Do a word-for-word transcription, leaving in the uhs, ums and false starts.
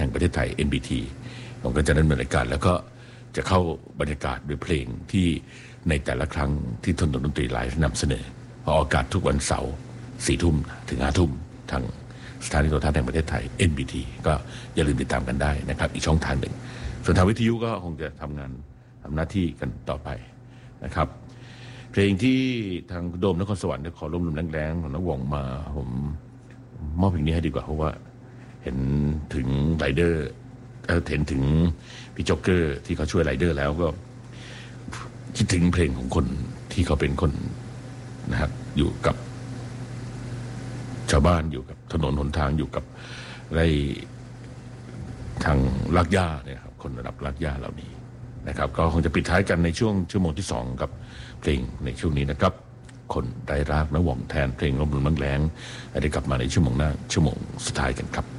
ห่งประเทศไทย เอ็น บี ที ผมก็จะดำเนินรายการแล้วก็จะเข้าบรรยากาศด้วยเพลงที่ในแต่ละครั้งที่ทนดนตรีไลฟ์นำเสนอออกอากาศทุกวันเสาร์สี่ทุ่มถึงห้าทุ่มทางสถานีโทรทัศน์แห่งประเทศไทย เอ็น บี ที ก็อย่าลืมติดตามกันได้นะครับอีกช่องทางหนึ่งส่วนทางวิทยุก็คงจะทำงานทำหน้าที่กันต่อไปนะครับเพลงที่ทางโดมนครสวรรค์ขอร่วมแรงๆของนักวงมาผมมอบเพลงนี้ให้ดีกว่าเพราะว่าเห็นถึงไรเดอร์เห็นถึงพี่จ็อกเกอร์ที่เขาช่วยไรเดอร์แล้วก็คิดถึงเพลงของคนที่เขาเป็นคนนะครับอยู่กับชาวบ้านอยู่กับถนนหนทางอยู่กับไรทางลากหญ้าเนี่ยครับคนระดับลากหญ้าเหล่านี้นะครับก็คงจะปิดท้ายกันในช่วงชั่วโมงที่สองกับเพลงในช่วงนี้นะครับคนได้รักนะหว่องแทนเพลงลมรุนแรงแล้วได้กลับมาในชั่วโมงหน้าชั่วโมงสุดท้ายกันครับ